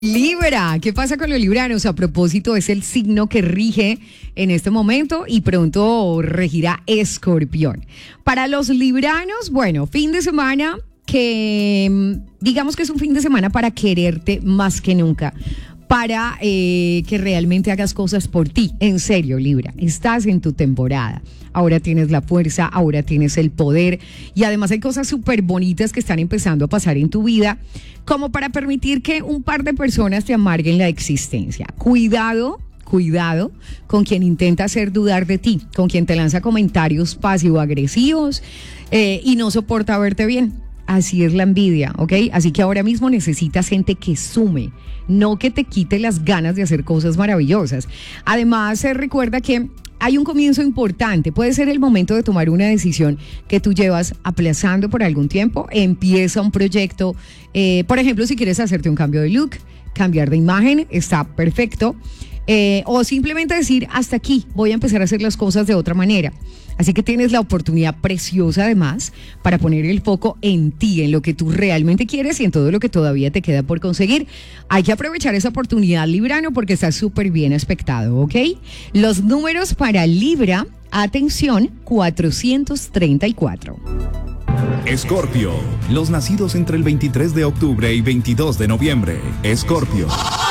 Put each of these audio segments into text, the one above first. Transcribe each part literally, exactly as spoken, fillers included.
Libra, ¿qué pasa con los libranos? A propósito, es el signo que rige en este momento y pronto regirá Escorpión. Para los libranos, bueno, fin de semana que digamos que es un fin de semana para quererte más que nunca, para eh, que realmente hagas cosas por ti. En serio, Libra, estás en tu temporada. Ahora tienes la fuerza, ahora tienes el poder y además hay cosas súper bonitas que están empezando a pasar en tu vida como para permitir que un par de personas te amarguen la existencia. Cuidado, cuidado con quien intenta hacer dudar de ti, con quien te lanza comentarios pasivo-agresivos eh, y no soporta verte bien. Así es la envidia, ¿ok? Así que ahora mismo necesitas gente que sume, no que te quite las ganas de hacer cosas maravillosas. Además, se recuerda que hay un comienzo importante. Puede ser el momento de tomar una decisión que tú llevas aplazando por algún tiempo. Empieza un proyecto, eh, por ejemplo, si quieres hacerte un cambio de look, cambiar de imagen, está perfecto. Eh, o simplemente decir, hasta aquí, voy a empezar a hacer las cosas de otra manera. Así que tienes la oportunidad preciosa además para poner el foco en ti, en lo que tú realmente quieres y en todo lo que todavía te queda por conseguir. Hay que aprovechar esa oportunidad, Librano, porque está súper bien aspectado, ¿ok? Los números para Libra, atención, cuatrocientos treinta y cuatro. Escorpio, los nacidos entre el veintitrés de octubre y veintidós de noviembre. Escorpio.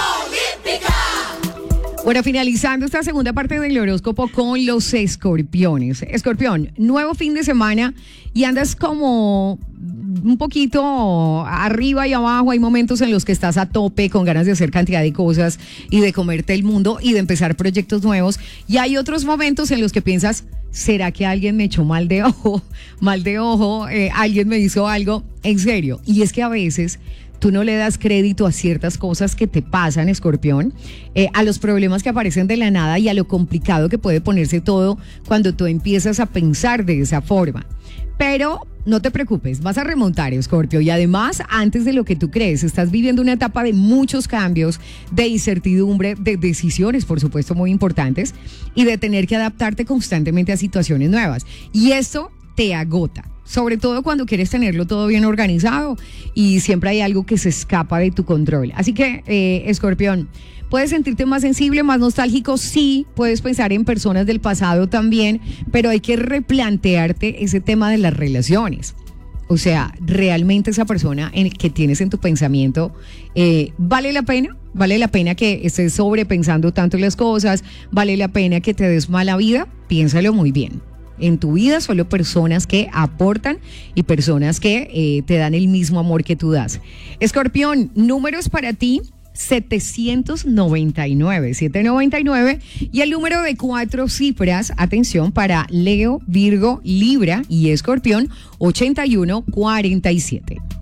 Bueno, finalizando esta segunda parte del horóscopo con los escorpiones. Escorpión, nuevo fin de semana y andas como un poquito arriba y abajo. Hay momentos en los que estás a tope con ganas de hacer cantidad de cosas y de comerte el mundo y de empezar proyectos nuevos. Y hay otros momentos en los que piensas, ¿será que alguien me echó mal de ojo? Mal de ojo, eh, alguien me hizo algo. En serio. Y es que a veces tú no le das crédito a ciertas cosas que te pasan, Escorpión, eh, a los problemas que aparecen de la nada y a lo complicado que puede ponerse todo cuando tú empiezas a pensar de esa forma. Pero no te preocupes, vas a remontar, Escorpio, y además, antes de lo que tú crees, estás viviendo una etapa de muchos cambios, de incertidumbre, de decisiones, por supuesto, muy importantes, y de tener que adaptarte constantemente a situaciones nuevas. Y esto te agota. Sobre todo cuando quieres tenerlo todo bien organizado y siempre hay algo que se escapa de tu control. Así que, eh, Escorpión, puedes sentirte más sensible, más nostálgico, sí, puedes pensar en personas del pasado también, pero hay que replantearte ese tema de las relaciones. O sea, realmente esa persona en que tienes en tu pensamiento, eh, ¿vale la pena? ¿Vale la pena que estés sobrepensando tanto las cosas? ¿Vale la pena que te des mala vida? Piénsalo muy bien. En tu vida solo personas que aportan y personas que eh, te dan el mismo amor que tú das. Escorpión, números para ti, setecientos noventa y nueve, setecientos noventa y nueve, y el número de cuatro cifras, atención, para Leo, Virgo, Libra y Escorpión, ochenta y uno cuarenta y siete.